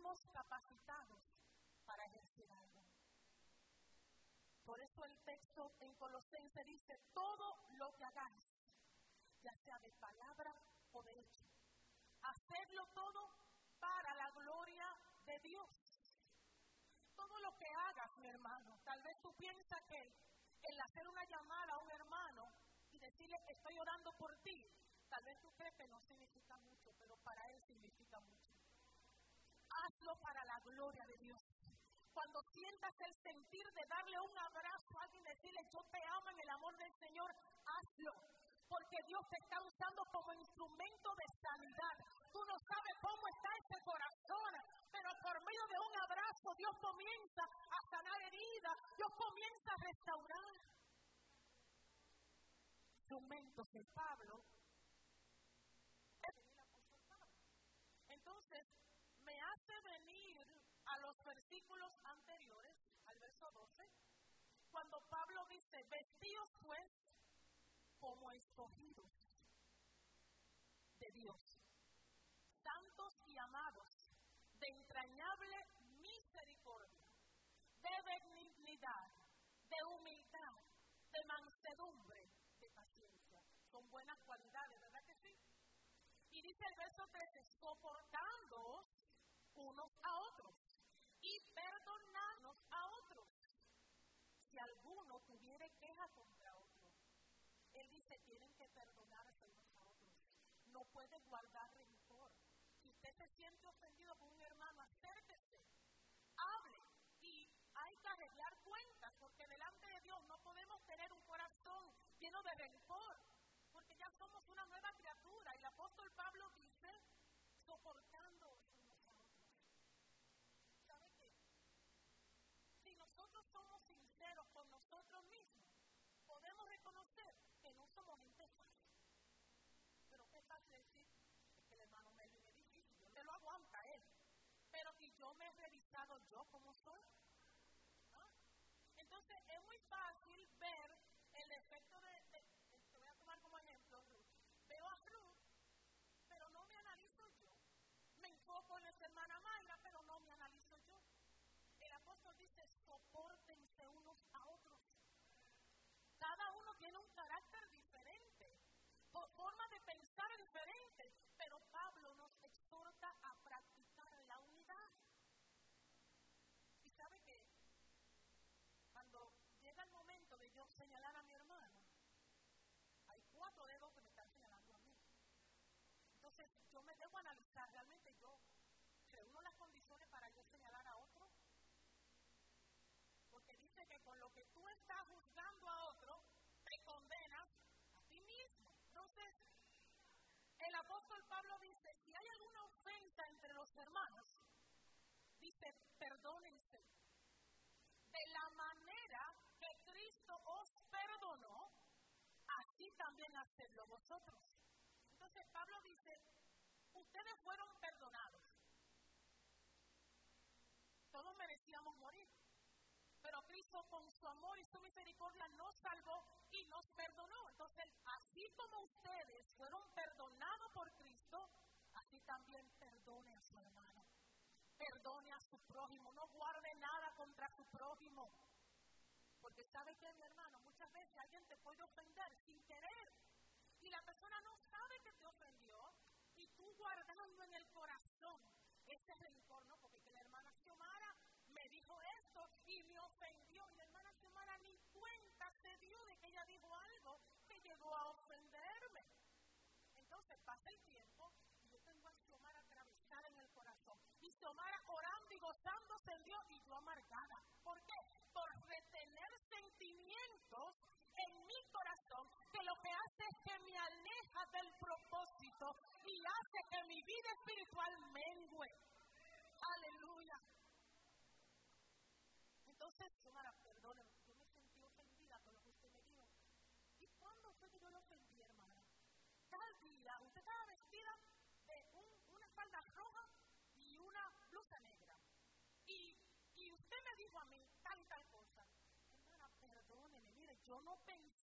fuimos capacitados para ejercer algo. Por eso el texto en Colosenses dice, todo lo que hagáis, ya sea de palabra o de hecho, hacedlo todo para la gloria de Dios. Todo lo que hagas, mi hermano, tal vez tú piensas que el hacer una llamada a un hermano y decirle que estoy orando por ti, tal vez tú crees que no significa mucho, pero para él significa mucho. Hazlo para la gloria de Dios. Cuando sientas el sentir de darle un abrazo a alguien, decirle yo te amo en el amor del Señor, hazlo. Porque Dios te está usando como instrumento de sanidad. Tú no sabes cómo está ese corazón, pero por medio de un abrazo Dios comienza a sanar heridas, Dios comienza a restaurar. Instrumentos de Pablo. Entonces, me hace venir a los versículos anteriores, al verso 12, cuando Pablo dice, vestíos pues como escogidos de Dios, santos y amados, de entrañable misericordia, de benignidad, de humildad, de mansedumbre, de paciencia. Son buenas cualidades, ¿verdad que sí? Y dice el verso 13, soportándoos unos a otros y perdonadnos a otros, si alguno tuviere queja contra otro. Él dice, tienen que perdonarse unos a otros. No puede guardar rencor. Si usted se siente ofendido por un hermano, acérquese, hable y hay que arreglar cuentas, porque delante de Dios no podemos tener un corazón lleno de rencor, porque ya somos una nueva criatura. Y el apóstol Pablo dice, soportando unos a otros. ¿Sabe qué? Si nosotros somos sinceros con nosotros mismos, podemos reconocer que no somos gente fácil. Pero qué fácil decir, es que el hermano Melvin es difícil, yo me lo aguanta él. Pero si yo me he revisado yo como soy. ¿Ah? Entonces es muy fácil ver el efecto te voy a tomar como ejemplo Ruth. Veo a Ruth, pero no me analizo yo. Me enfoco en esa hermana Mayra, pero no me analizo yo. El apóstol dice, sopórtense unos a otros. Cada uno tiene un carácter diferente, forma de pensar diferente, pero Pablo nos exhorta a practicar la unidad. ¿Y sabe qué? Cuando llega el momento de yo señalar a mi hermano, hay 4 dedos que me están señalando a mí. Entonces yo me debo analizar, realmente yo reúno las condiciones para yo señalar a otro. Porque dice que con lo que tú estás juzgando a otro, te condenas a ti mismo. Entonces, el apóstol Pablo dice, si hay alguna ofensa entre los hermanos, dice, perdónense. De la manera que Cristo os perdonó, así también hacedlo vosotros. Entonces, Pablo dice, ustedes fueron perdonados. Todos merecíamos morir. Pero Cristo con su amor y su misericordia nos salvó y nos perdonó. Entonces, así como ustedes fueron perdonados por Cristo, así también perdone a su hermano. Perdone a su prójimo. No guarde nada contra su prójimo. Porque ¿sabe qué, mi hermano? Muchas veces alguien te puede ofender sin querer. Y la persona no sabe que te ofendió. Y tú guardando en el corazón ese rencor, ¿no? Porque que la hermana Xiomara me dijo esto y me ofendió. Y la hermana Xiomara ni cuenta se dio de que ella dijo algo que llegó a ofenderme. Entonces pasa el tiempo y yo tengo a Xiomara atravesada en el corazón. Y Xiomara orando y gozándose en Dios y yo amargada. ¿Por qué? Por retener sentimientos en mi corazón que lo que hace es que me aleja del propósito y hace que mi vida espiritual mengue. Aleluya. Entonces, Xiomara, perdóneme, yo me sentí ofendida con lo que usted me dijo. ¿Y cuándo fue que yo lo ofendí, hermana? Tal día, usted estaba vestida de una falda roja y una blusa negra. Y usted me dijo a mí tal y tal cosa. Hermana, perdóneme, mire, yo no pensé